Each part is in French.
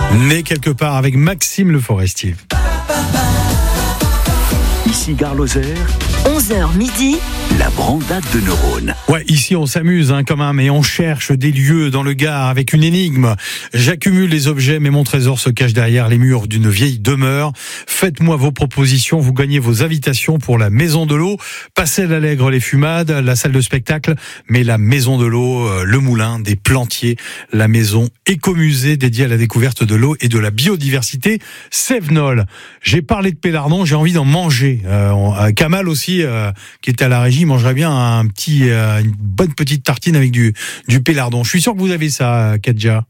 Né quelque part avec Maxime Le Forestier. Ici Gare Lozère, 11h midi, la brandade de neurones. Ouais, ici on s'amuse quand même et on cherche des lieux dans le Gard avec une énigme. J'accumule les objets mais mon trésor se cache derrière les murs d'une vieille demeure. Faites-moi vos propositions, vous gagnez vos invitations pour la Maison de l'Eau. Passez l'Allègre, les Fumades, la salle de spectacle, mais la Maison de l'Eau, le moulin des Plantiers, la maison écomusée dédiée à la découverte de l'eau et de la biodiversité, Sévenol. J'ai parlé de Pélardon, j'ai envie d'en manger. Kamal aussi, qui était à la régie, mangerait bien une bonne petite tartine avec du pélardon. Je suis sûr que vous avez ça, Kadja.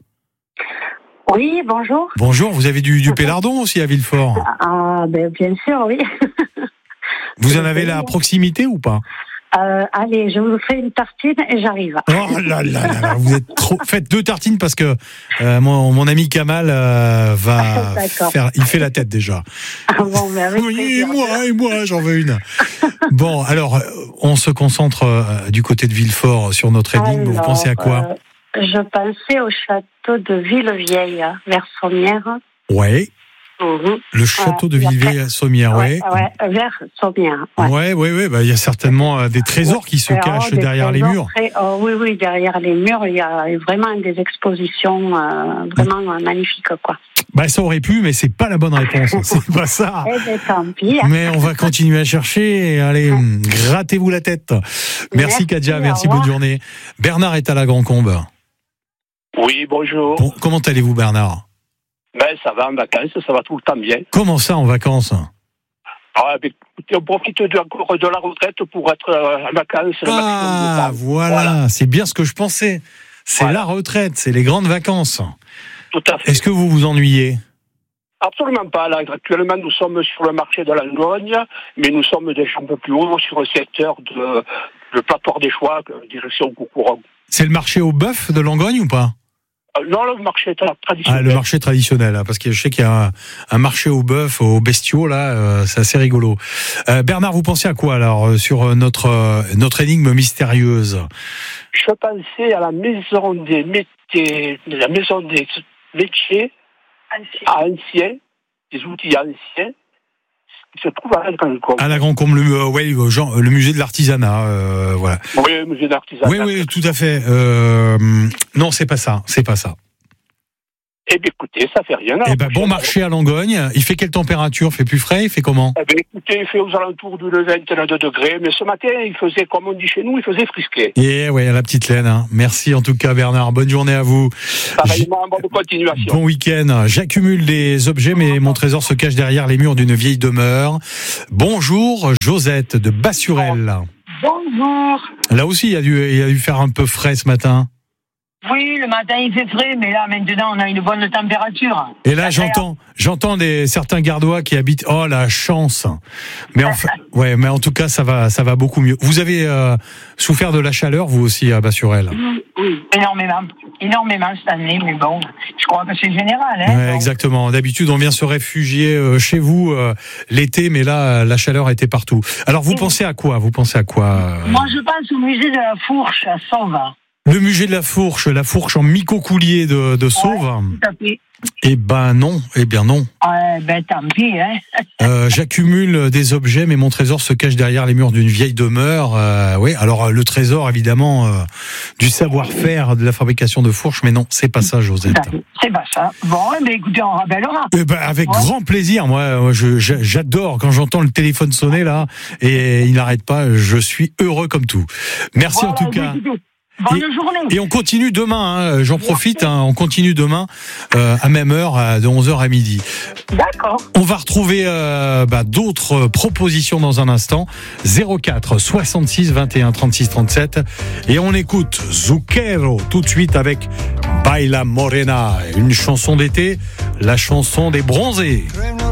Oui, bonjour. Bonjour, vous avez du pélardon aussi à Villefort? Ah, bien sûr, oui. Vous en avez là à proximité ou pas? Allez, je vous fais une tartine et j'arrive. Oh là là là, vous êtes trop. Faites 2 tartines parce que mon ami Kamal va faire. Il fait la tête déjà. Ah bon, mais avec oui, plaisir. et moi, j'en veux une. Bon, alors, on se concentre du côté de Villefort sur notre énigme. Vous pensez à quoi? Je pensais au château de Villevieille, vers Sommières. Ouais. Mmh. Le château de Villevieille à Sommières, ouais. Vers Sommières. Ouais. Il y a certainement des trésors qui se cachent derrière les murs. Oui, derrière les murs, il y a vraiment des expositions vraiment magnifiques, quoi. Ça aurait pu, mais c'est pas la bonne réponse. C'est pas ça. Tant pis. Mais on va continuer à chercher. Allez, grattez-vous la tête. Merci Kadja, merci, bonne journée. Bernard est à la Grand-Combe. Oui, bonjour. Bon, comment allez-vous, Bernard? Ça va en vacances, ça va tout le temps bien. Comment ça, en vacances? Écoutez, on profite encore de la retraite pour être en vacances. Ah, voilà, c'est bien ce que je pensais. C'est la retraite, c'est les grandes vacances. Tout à fait. Est-ce que vous vous ennuyez? Absolument pas. Là, actuellement, nous sommes sur le marché de Langogne, mais nous sommes déjà un peu plus haut sur le secteur de Platoire des Choix, direction Coucouron. C'est le marché au bœuf de Langogne ou pas? Non, le marché traditionnel. Ah, le marché traditionnel, parce que je sais qu'il y a un marché au bœuf, aux bestiaux, là, c'est assez rigolo. Bernard, vous pensez à quoi, alors, sur notre énigme mystérieuse? Je pensais à la maison des métiers, anciens, des outils anciens, qui se trouvent à la Grand-Combe. À la Grand-Combe, le musée de l'artisanat, voilà. Oui, le musée d'artisanat. Oui, tout à fait. Non, c'est pas ça. Eh bien, écoutez, ça fait rien. Bon marché à Langogne. Il fait quelle température? Fait plus frais? Il fait comment? Eh bien, écoutez, il fait aux alentours de 22 degrés. Mais ce matin, il faisait, comme on dit chez nous, il faisait frisquet. À la petite laine. Hein. Merci en tout cas, Bernard. Bonne journée à vous. Pareillement, bonne continuation. Bon week-end. J'accumule des objets, mais mon trésor se cache derrière les murs d'une vieille demeure. Bonjour, Josette de Bassurel. Bonjour. Là aussi, il a dû faire un peu frais ce matin. Oui, le matin il fait frais, mais là maintenant on a une bonne température. Et là j'entends certains Gardois qui habitent. Oh la chance. Mais mais en tout cas ça va beaucoup mieux. Vous avez souffert de la chaleur vous aussi à Bassurel? Oui, énormément cette année, mais bon, je crois que c'est général. Ouais, exactement. D'habitude on vient se réfugier chez vous l'été, mais là la chaleur était partout. Alors vous pensez à quoi? Moi je pense au musée de la Fourche à Sauve. Le musée de la fourche en micocoulier de Sauve. Tout à fait. Eh bien non. Tant pis, J'accumule des objets, mais mon trésor se cache derrière les murs d'une vieille demeure. Alors le trésor, évidemment, du savoir-faire de la fabrication de fourches, mais non, c'est pas ça, Josette. C'est pas ça. Bon, écoutez, on rappellera. Avec grand plaisir. Moi, j'adore quand j'entends le téléphone sonner là, et il n'arrête pas. Je suis heureux comme tout. Merci en tout cas. Bonne journée. Et on continue demain, j'en profite, on continue demain à même heure, de 11h à midi. D'accord. On va retrouver d'autres propositions dans un instant. 04 66 21 36 37. Et on écoute Zucchero tout de suite avec Baila Morena, une chanson d'été, la chanson des bronzés.